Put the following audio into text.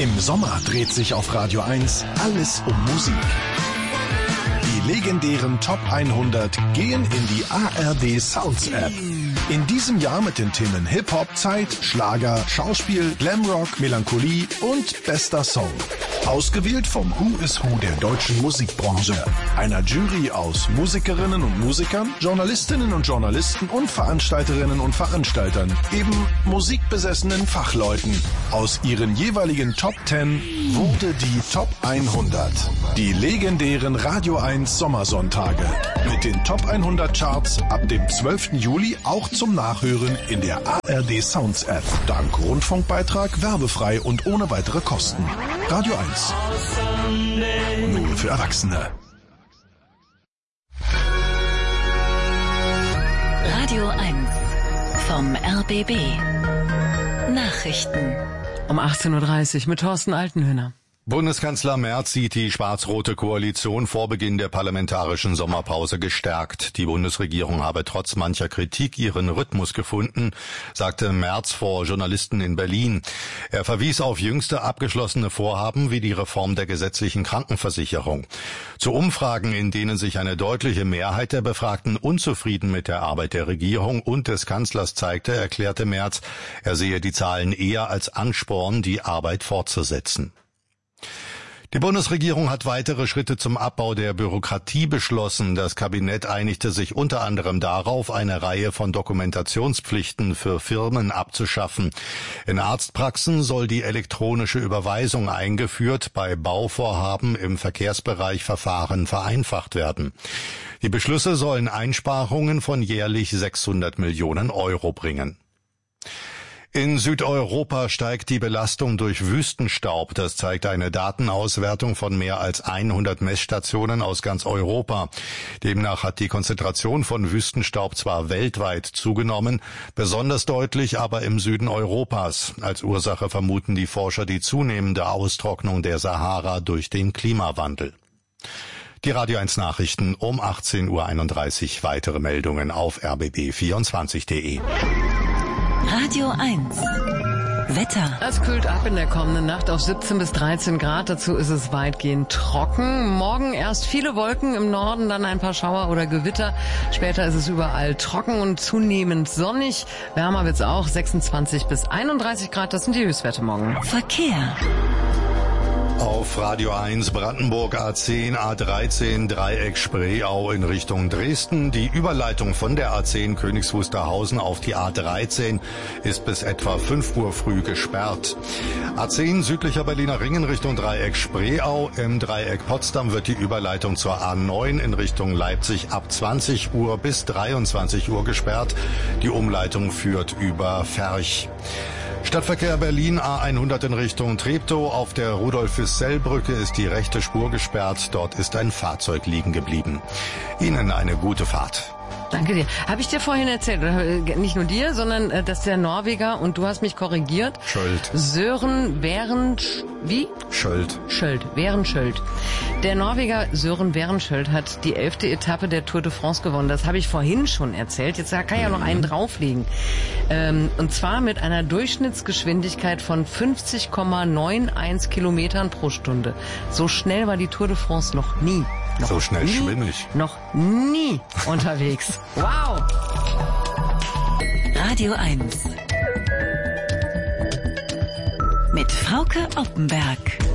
Im Sommer dreht sich auf Radio 1 alles um Musik. Die legendären Top 100 gehen in die ARD Sounds App. In diesem Jahr mit den Themen Hip-Hop, Zeit, Schlager, Schauspiel, Glamrock, Melancholie und bester Song. Ausgewählt vom Who is Who der deutschen Musikbranche. Einer Jury aus Musikerinnen und Musikern, Journalistinnen und Journalisten und Veranstalterinnen und Veranstaltern. Eben musikbesessenen Fachleuten. Aus ihren jeweiligen Top 10 wurde die Top 100. Die legendären Radio 1 Sommersonntage. Mit den Top 100 Charts ab dem 12. Juli auch zum Nachhören in der ARD Sounds App. Dank Rundfunkbeitrag, werbefrei und ohne weitere Kosten. Radio 1. Nur für Erwachsene. Radio 1 vom RBB. Nachrichten. Um 18.30 Uhr mit Thorsten Altenhöhner. Bundeskanzler Merz sieht die schwarz-rote Koalition vor Beginn der parlamentarischen Sommerpause gestärkt. Die Bundesregierung habe trotz mancher Kritik ihren Rhythmus gefunden, sagte Merz vor Journalisten in Berlin. Er verwies auf jüngste abgeschlossene Vorhaben wie die Reform der gesetzlichen Krankenversicherung. Zu Umfragen, in denen sich eine deutliche Mehrheit der Befragten unzufrieden mit der Arbeit der Regierung und des Kanzlers zeigte, erklärte Merz, er sehe die Zahlen eher als Ansporn, die Arbeit fortzusetzen. Die Bundesregierung hat weitere Schritte zum Abbau der Bürokratie beschlossen. Das Kabinett einigte sich unter anderem darauf, eine Reihe von Dokumentationspflichten für Firmen abzuschaffen. In Arztpraxen soll die elektronische Überweisung eingeführt, bei Bauvorhaben im Verkehrsbereich Verfahren vereinfacht werden. Die Beschlüsse sollen Einsparungen von jährlich 600 Millionen Euro bringen. In Südeuropa steigt die Belastung durch Wüstenstaub. Das zeigt eine Datenauswertung von mehr als 100 Messstationen aus ganz Europa. Demnach hat die Konzentration von Wüstenstaub zwar weltweit zugenommen, besonders deutlich aber im Süden Europas. Als Ursache vermuten die Forscher die zunehmende Austrocknung der Sahara durch den Klimawandel. Die Radio 1 Nachrichten um 18.31 Uhr. Weitere Meldungen auf rbb24.de. Radio 1. Wetter. Es kühlt ab in der kommenden Nacht auf 17 bis 13 Grad. Dazu ist es weitgehend trocken. Morgen erst viele Wolken im Norden, dann ein paar Schauer oder Gewitter. Später ist es überall trocken und zunehmend sonnig. Wärmer wird's auch, 26 bis 31 Grad. Das sind die Höchstwerte morgen. Verkehr. Auf Radio 1 Brandenburg A10, A13, Dreieck Spreeau in Richtung Dresden. Die Überleitung von der A10 Königs Wusterhausen auf die A13 ist bis etwa 5 Uhr früh gesperrt. A10 südlicher Berliner Ring in Richtung Dreieck Spreeau. Im Dreieck Potsdam wird die Überleitung zur A9 in Richtung Leipzig ab 20 Uhr bis 23 Uhr gesperrt. Die Umleitung führt über Ferch. Stadtverkehr Berlin A100 in Richtung Treptow. Auf der Rudolf-Füssell-Brücke ist die rechte Spur gesperrt. Dort ist ein Fahrzeug liegen geblieben. Ihnen eine gute Fahrt. Danke dir. Habe ich dir vorhin erzählt, nicht nur dir, sondern dass der Norweger, und du hast mich korrigiert, Søren Werenskiold. Der Norweger Søren Werenskiold hat die 11. Etappe der Tour de France gewonnen. Das habe ich vorhin schon erzählt. Jetzt kann ich ja noch einen drauflegen. Und zwar mit einer Durchschnittsgeschwindigkeit von 50,91 Kilometern pro Stunde. So schnell war die Tour de France noch nie. So schnell schwimme ich. Noch nie unterwegs. Wow! Radio 1 mit Frauke Oppenberg.